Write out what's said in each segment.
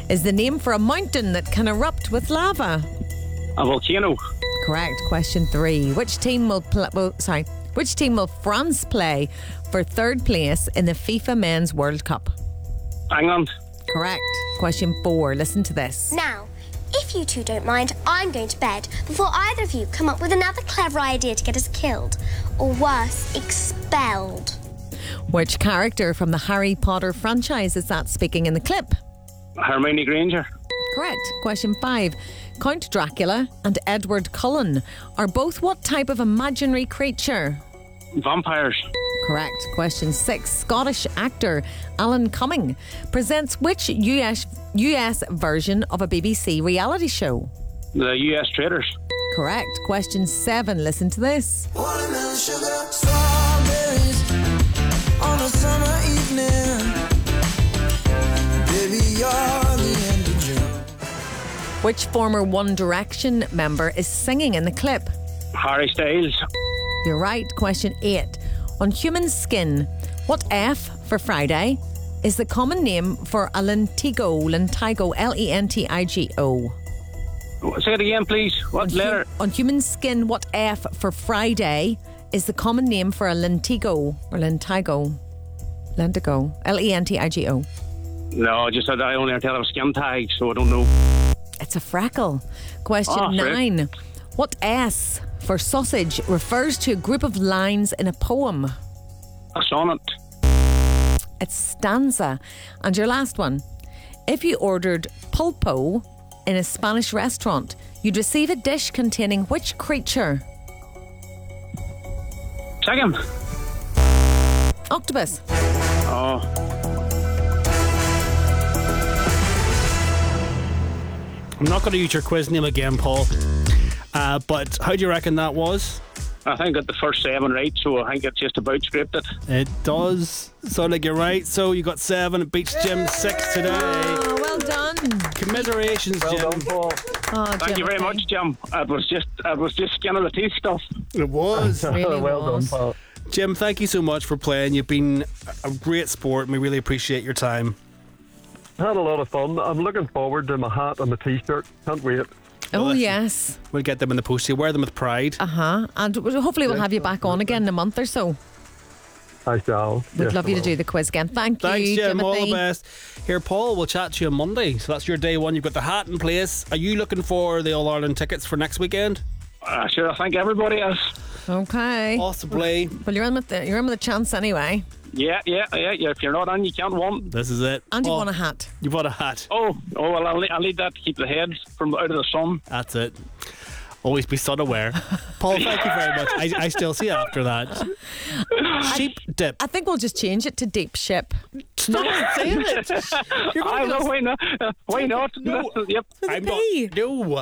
is the name for a mountain that can erupt with lava? A volcano. Correct. Question 3. Which team will France play for third place in the FIFA Men's World Cup? England. Correct. Question 4. Listen to this. Now, if you two don't mind, I'm going to bed before either of you come up with another clever idea to get us killed. Or worse, expelled. Which character from the Harry Potter franchise is that speaking in the clip? Hermione Granger. Correct. Question 5. Count Dracula and Edward Cullen are both what type of imaginary creature? Vampires. Correct. Question 6. Scottish actor Alan Cumming presents which US version of a BBC reality show? The US Traders. Correct. Question 7. Listen to this. Watermelon sugar, strawberries on a summer evening. Baby, you're the end of June. Which former One Direction member is singing in the clip? Harry Styles. You're right. Question 8. On human skin, what F for Friday is the common name for a lentigo, Lentigo. Say it again, please. What letter? On human skin, what F for Friday is the common name for a lentigo or lentigo? Lentigo. Lentigo. No, just I only heard tell of skin tags, so I don't know. It's a freckle. Question 9. What S for sausage refers to a group of lines in a poem? A sonnet. It's stanza. And your last one. If you ordered pulpo in a Spanish restaurant, you'd receive a dish containing which creature? Second. Octopus. Oh. I'm not going to use your quiz name again, Paul. But how do you reckon that was? I think got the first 7 right, so I think it's just about scripted. It does sound like you're right. So you got 7. It beats Jim 6 today. Oh, well done. Commiserations, Jim. Well done, Paul. Oh, Thank you very much, Jim. It was just skin of the teeth stuff. It was. Really well was. done, Paul. Jim, thank you so much for playing. You've been a great sport and we really appreciate your time. Had a lot of fun. I'm looking forward to my hat and my t-shirt. Can't wait. Oh, yes. We'll get them in the post. You wear them with pride. And hopefully we'll have you back on again in a month or so. I shall. We'd love you to do the quiz again. Thanks, Thanks, Jim. Timothy. All the best. Here, Paul, we'll chat to you on Monday. So that's your day one. You've got the hat in place. Are you looking for the All-Ireland tickets for next weekend? Sure, I think everybody is. Okay. Possibly. Well, you're in with the chance anyway. Yeah. If you're not on, you can't win. This is it. And you want a hat. You want a hat. Oh, well, I'll need that to keep the head from out of the sun. That's it. Always be sun aware. Paul, thank you very much. I still see you after that. Sheep dip. I think we'll just change it to deep ship. Stop saying it. I know, why not? Why not? No. Yep. I'm not. No.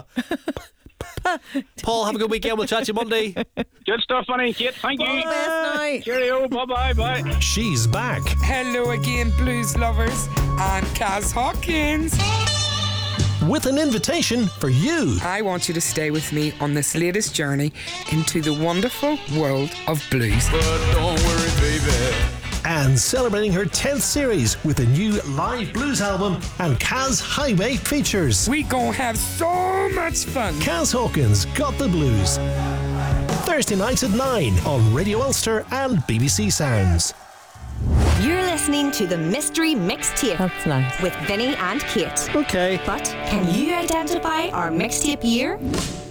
Paul, have a good weekend. We'll chat to you Monday. Good stuff, honey. Kate, thank you. Best night. Cheerio. Bye. She's back. Hello again, blues lovers, and Kaz Hawkins. With an invitation for you. I want you to stay with me on this latest journey into the wonderful world of blues. But don't worry, baby. And celebrating her 10th series with a new live blues album and Kaz Highway features. We gon' have so much fun. Kaz Hawkins got the blues. Thursday nights at 9 on Radio Ulster and BBC Sounds. You're listening to the Mystery Mixtape. That's nice. With Vinny and Kate. Okay. But can you identify our mixtape year?